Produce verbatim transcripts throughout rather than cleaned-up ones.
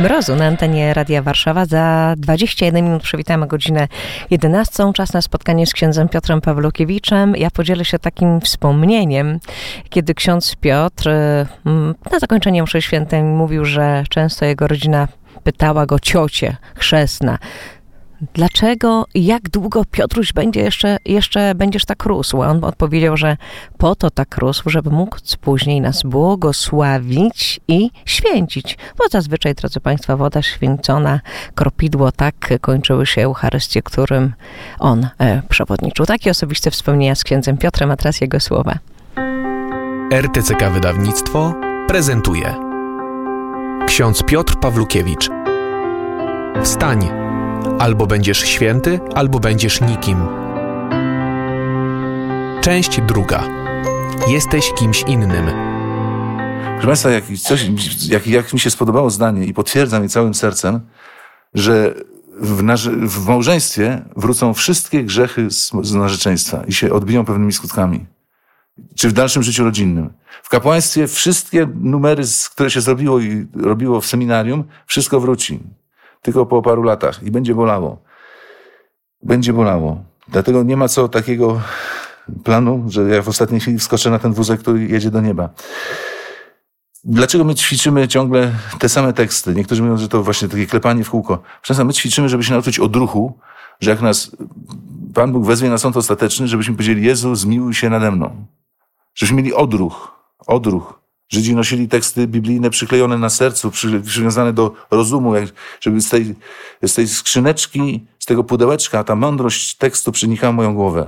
Mrozu na antenie Radia Warszawa. Za dwadzieścia jeden minut przywitamy godzinę jedenastą. Czas na spotkanie z księdzem Piotrem Pawłukiewiczem. Ja podzielę się takim wspomnieniem, kiedy ksiądz Piotr na zakończenie mszy świętej mówił, że często jego rodzina pytała go, ciocie chrzestna, dlaczego i jak długo, Piotruś, będzie jeszcze, jeszcze będziesz tak rósł? A on odpowiedział, że po to tak rósł, żeby móc później nas błogosławić i święcić. Bo zazwyczaj, drodzy Państwo, woda święcona, kropidło, tak kończyły się Eucharystie, którym on e, przewodniczył. Takie osobiste wspomnienia z księdzem Piotrem, a teraz jego słowa. R T C K Wydawnictwo prezentuje ksiądz Piotr Pawłukiewicz. Wstań! Albo będziesz święty, albo będziesz nikim. Część druga. Jesteś kimś innym. Proszę Państwa, jak, coś, jak, jak mi się spodobało zdanie i potwierdzam je całym sercem, że w, narze- w małżeństwie wrócą wszystkie grzechy z, z narzeczeństwa i się odbiją pewnymi skutkami. Czy w dalszym życiu rodzinnym. W kapłaństwie wszystkie numery, które się zrobiło i robiło w seminarium, wszystko wróci. Tylko po paru latach i będzie bolało. Będzie bolało. Dlatego nie ma co takiego planu, że ja w ostatniej chwili wskoczę na ten wózek, który jedzie do nieba. Dlaczego my ćwiczymy ciągle te same teksty? Niektórzy mówią, że to właśnie takie klepanie w kółko. Przecież my ćwiczymy, żeby się nauczyć odruchu, że jak nas Pan Bóg wezwie na sąd ostateczny, żebyśmy powiedzieli: Jezu, zmiłuj się nade mną. Żebyśmy mieli odruch. Odruch. Żydzi nosili teksty biblijne przyklejone na sercu, przy, przywiązane do rozumu, jak, żeby z tej, z tej skrzyneczki, z tego pudełeczka, ta mądrość tekstu przenikała moją głowę.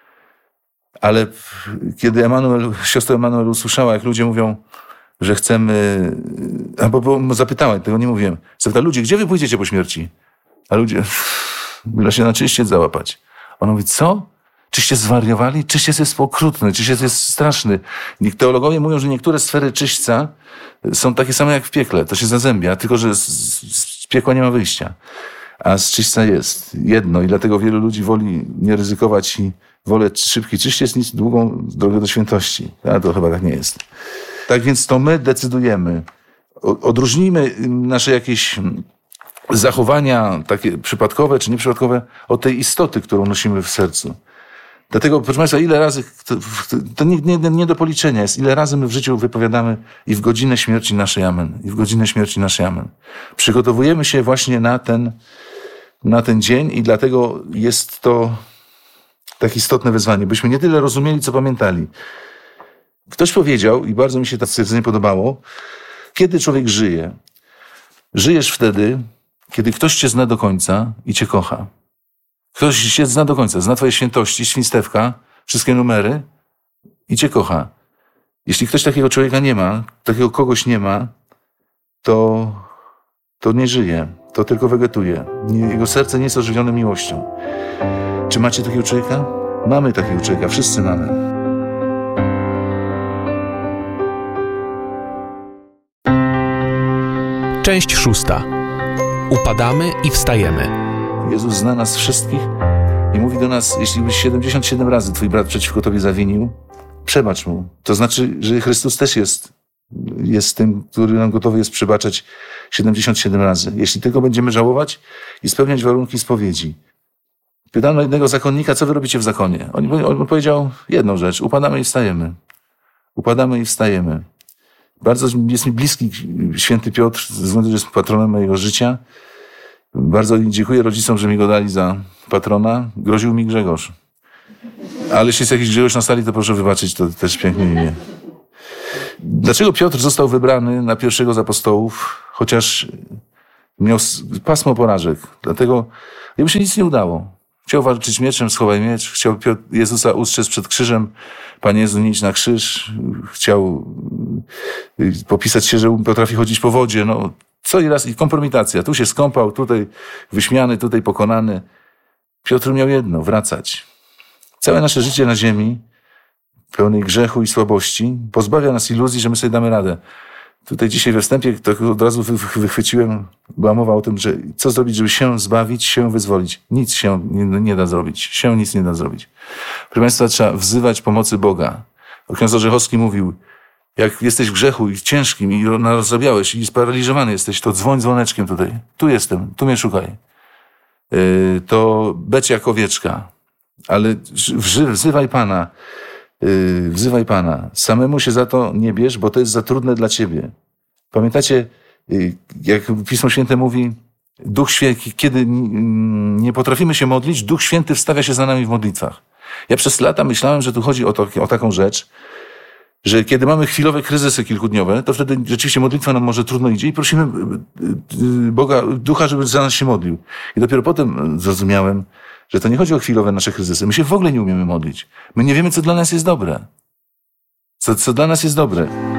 Ale kiedy Emanuel, siostra Emanuel usłyszała, jak ludzie mówią, że chcemy... Albo bo zapytała, tego nie mówiłem. Zapytała, ludzie, gdzie wy pójdziecie po śmierci? A ludzie, bila się na czyściec załapać. Ona mówi, co? Czyście zwariowali? Czyściec jest okrutny, czyściec jest straszny. Teologowie mówią, że niektóre sfery czyśćca są takie same jak w piekle. To się zazębia, tylko że z, z piekła nie ma wyjścia. A z czyśćca jest jedno i dlatego wielu ludzi woli nie ryzykować i wolę szybki czyściec niż długą drogę do świętości. A to chyba tak nie jest. Tak więc to my decydujemy. Odróżnijmy nasze jakieś zachowania takie przypadkowe czy nieprzypadkowe od tej istoty, którą nosimy w sercu. Dlatego, proszę Państwa, ile razy, to, to nie, nie, nie do policzenia jest, ile razy my w życiu wypowiadamy i w godzinę śmierci naszej amen, i w godzinę śmierci naszej amen. Przygotowujemy się właśnie na ten, na ten dzień i dlatego jest to tak istotne wyzwanie, byśmy nie tyle rozumieli, co pamiętali. Ktoś powiedział, i bardzo mi się to stwierdzenie podobało, kiedy człowiek żyje? Żyjesz wtedy, kiedy ktoś cię zna do końca i cię kocha. Ktoś cię zna do końca, zna twoje świętości, świństewka, wszystkie numery i cię kocha. Jeśli ktoś takiego człowieka nie ma, takiego kogoś nie ma, to, to nie żyje, to tylko wegetuje. Jego serce nie jest ożywione miłością. Czy macie takiego człowieka? Mamy takiego człowieka, wszyscy mamy. Część szósta. Upadamy i wstajemy. Jezus zna nas wszystkich i mówi do nas, jeśli byś siedemdziesiąt siedem razy twój brat przeciwko tobie zawinił, przebacz mu. To znaczy, że Chrystus też jest, jest tym, który nam gotowy jest przebaczać siedemdziesiąt siedem razy. Jeśli tylko będziemy żałować i spełniać warunki spowiedzi. Pytano jednego zakonnika, co wy robicie w zakonie? On, on powiedział jedną rzecz, upadamy i wstajemy. Upadamy i wstajemy. Bardzo jest mi bliski święty Piotr, ze względu, że jest patronem mojego życia. Bardzo dziękuję rodzicom, że mi go dali za patrona. Groził mi Grzegorz. Ale jeśli jest jakiś Grzegorz na sali, to proszę wybaczyć, to też pięknie imię. Dlaczego Piotr został wybrany na pierwszego z apostołów, chociaż miał pasmo porażek? Dlatego jemu się nic nie udało. Chciał walczyć mieczem, schowaj miecz. Chciał Jezusa ustrzec przed krzyżem. Panie Jezu, nie idź na krzyż. Chciał popisać się, że potrafi chodzić po wodzie. No, co i raz i kompromitacja. Tu się skąpał, tutaj wyśmiany, tutaj pokonany. Piotr miał jedno, wracać. Całe nasze życie na ziemi, pełnej grzechu i słabości, pozbawia nas iluzji, że my sobie damy radę. Tutaj dzisiaj we wstępie to od razu wychwyciłem, była mowa o tym, że co zrobić, żeby się zbawić, się wyzwolić. Nic się nie, nie da zrobić. Się nic nie da zrobić. Proszę Państwa, trzeba wzywać pomocy Boga. Ksiądz Orzechowski mówił, Jak jesteś w grzechu i ciężkim i rozrabiałeś i sparaliżowany jesteś, to dzwoń dzwoneczkiem tutaj. Tu jestem, tu mnie szukaj. Yy, to beć jak owieczka. Ale wzy, wzywaj Pana. Yy, wzywaj Pana. Samemu się za to nie bierz, bo to jest za trudne dla ciebie. Pamiętacie, yy, jak Pismo Święte mówi, Duch Święty, kiedy nie potrafimy się modlić, Duch Święty wstawia się za nami w modlitwach. Ja przez lata myślałem, że tu chodzi o, to, o taką rzecz, że kiedy mamy chwilowe kryzysy kilkudniowe, to wtedy rzeczywiście modlitwa nam może trudno idzie i prosimy Boga, Ducha, żeby za nas się modlił. I dopiero potem zrozumiałem, że to nie chodzi o chwilowe nasze kryzysy. My się w ogóle nie umiemy modlić. My nie wiemy, co dla nas jest dobre. Co, co dla nas jest dobre.